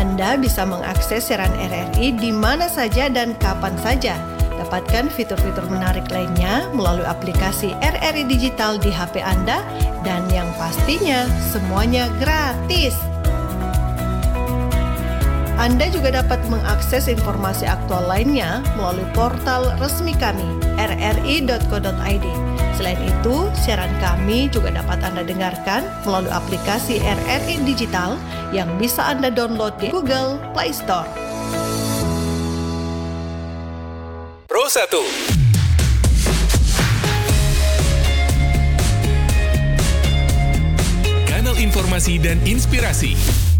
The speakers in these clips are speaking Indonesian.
Anda bisa mengakses siaran RRI di mana saja dan kapan saja. Dapatkan fitur-fitur menarik lainnya melalui aplikasi RRI Digital di HP Anda dan yang pastinya semuanya gratis. Anda juga dapat mengakses informasi aktual lainnya melalui portal resmi kami, rri.co.id. Selain itu, siaran kami juga dapat Anda dengarkan melalui aplikasi RRI Digital yang bisa Anda download di Google Play Store. Pro 1. Kanal informasi dan inspirasi.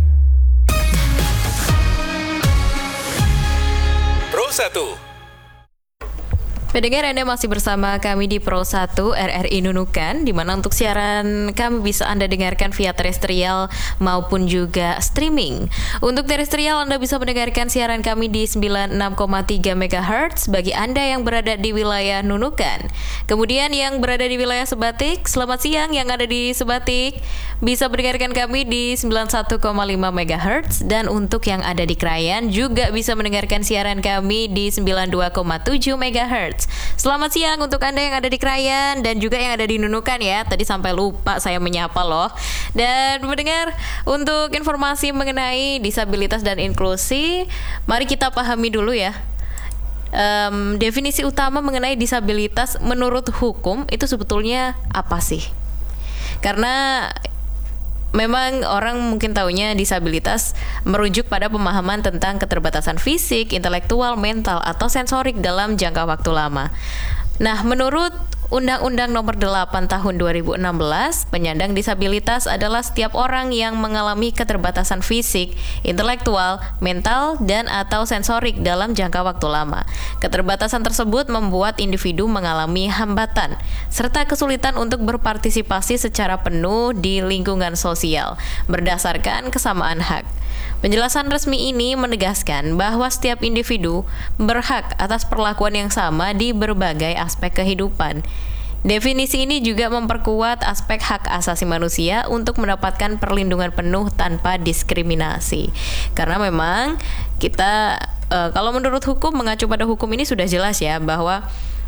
Pro 1. Pendengar, Anda masih bersama kami di Pro 1 RRI Nunukan, di mana untuk siaran kami bisa Anda dengarkan via terestrial maupun juga streaming. Untuk terestrial, Anda bisa mendengarkan siaran kami di 96,3 MHz bagi Anda yang berada di wilayah Nunukan. Kemudian yang berada di wilayah Sebatik, selamat siang yang ada di Sebatik, bisa mendengarkan kami di 91,5 MHz. Dan untuk yang ada di Krayan juga bisa mendengarkan siaran kami di 92,7 MHz. Selamat siang untuk Anda yang ada di Krayan dan juga yang ada di Nunukan ya. Tadi sampai lupa saya menyapa loh. Dan mendengar, untuk informasi mengenai disabilitas dan inklusi, mari kita pahami dulu ya. Definisi utama mengenai disabilitas menurut hukum itu sebetulnya apa sih? Karena memang orang mungkin taunya disabilitas merujuk pada pemahaman tentang keterbatasan fisik, intelektual, mental, atau sensorik dalam jangka waktu lama. Nah, menurut Undang-Undang Nomor 8 Tahun 2016, penyandang disabilitas adalah setiap orang yang mengalami keterbatasan fisik, intelektual, mental, dan atau sensorik dalam jangka waktu lama. Keterbatasan tersebut membuat individu mengalami hambatan, serta kesulitan untuk berpartisipasi secara penuh di lingkungan sosial, berdasarkan kesamaan hak. Penjelasan resmi ini menegaskan bahwa setiap individu berhak atas perlakuan yang sama di berbagai aspek kehidupan. Definisi ini juga memperkuat aspek hak asasi manusia untuk mendapatkan perlindungan penuh tanpa diskriminasi. Karena memang kita, kalau menurut hukum, mengacu pada hukum ini sudah jelas ya bahwa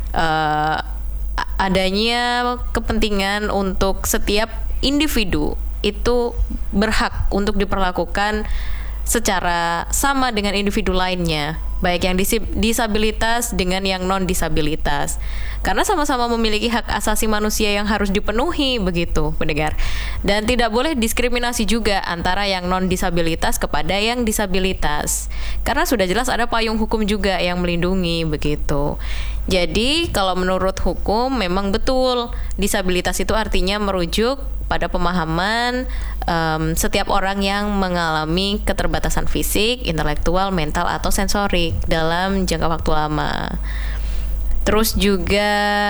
adanya kepentingan untuk setiap individu itu berhak untuk diperlakukan secara sama dengan individu lainnya, baik yang disabilitas dengan yang non-disabilitas, karena sama-sama memiliki hak asasi manusia yang harus dipenuhi, begitu pendengar. Dan tidak boleh diskriminasi juga antara yang non-disabilitas kepada yang disabilitas, karena sudah jelas ada payung hukum juga yang melindungi, begitu. Jadi kalau menurut hukum memang betul disabilitas itu artinya merujuk pada pemahaman setiap orang yang mengalami keterbatasan fisik, intelektual, mental, atau sensorik dalam jangka waktu lama. Terus juga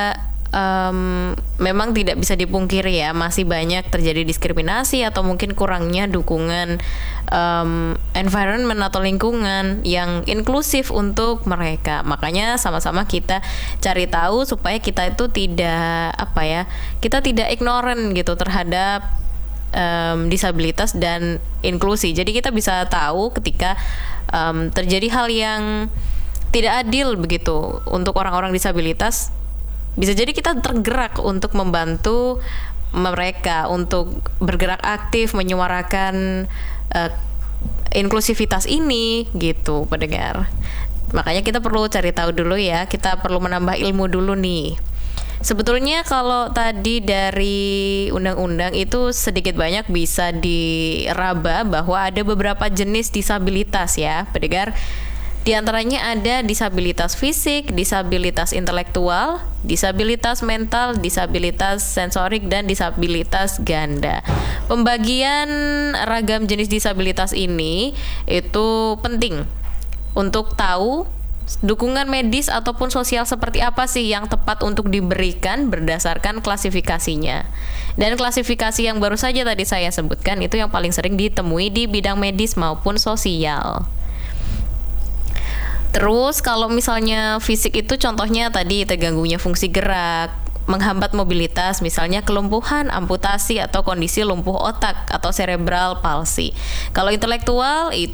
memang tidak bisa dipungkiri ya, masih banyak terjadi diskriminasi atau mungkin kurangnya dukungan environment atau lingkungan yang inklusif untuk mereka. Makanya sama-sama kita cari tahu supaya kita itu kita tidak ignorant gitu terhadap disabilitas dan inklusi. Jadi kita bisa tahu ketika terjadi hal yang tidak adil begitu untuk orang-orang disabilitas, bisa jadi kita tergerak untuk membantu mereka untuk bergerak aktif menyuarakan inklusivitas ini gitu pendengar. Makanya kita perlu cari tahu dulu ya, kita perlu menambah ilmu dulu nih. Sebetulnya kalau tadi dari undang-undang itu sedikit banyak bisa diraba bahwa ada beberapa jenis disabilitas ya pendengar. Di antaranya ada disabilitas fisik, disabilitas intelektual, disabilitas mental, disabilitas sensorik, dan disabilitas ganda. Pembagian ragam jenis disabilitas ini itu penting untuk tahu dukungan medis ataupun sosial seperti apa sih yang tepat untuk diberikan berdasarkan klasifikasinya. Dan klasifikasi yang baru saja tadi saya sebutkan itu yang paling sering ditemui di bidang medis maupun sosial. Terus kalau misalnya fisik itu contohnya tadi terganggunya fungsi gerak, menghambat mobilitas, misalnya kelumpuhan, amputasi, atau kondisi lumpuh otak atau cerebral palsy. Kalau intelektual